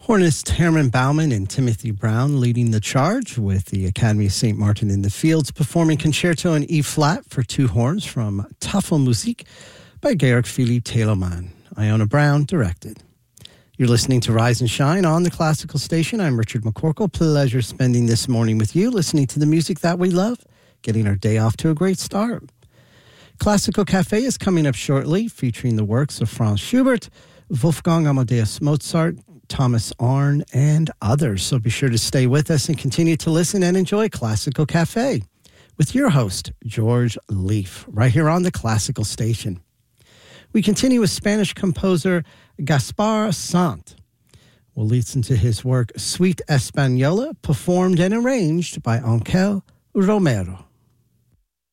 Hornist Herman Bauman and Timothy Brown leading the charge with the Academy of St. Martin in the Fields performing Concerto in E-flat for two horns from Tafelmusik by Georg Philipp Telemann. Iona Brown directed. You're listening to Rise and Shine on the Classical Station. I'm Richard McCorkle. Pleasure spending this morning with you, listening to the music that we love, getting our day off to a great start. Classical Cafe is coming up shortly, featuring the works of Franz Schubert, Wolfgang Amadeus Mozart, Thomas Arne, and others. So be sure to stay with us and continue to listen and enjoy Classical Cafe with your host, George Leaf, right here on the Classical Station. We continue with Spanish composer Gaspar Sant. We'll listen to his work Suite Española, performed and arranged by Ángel Romero.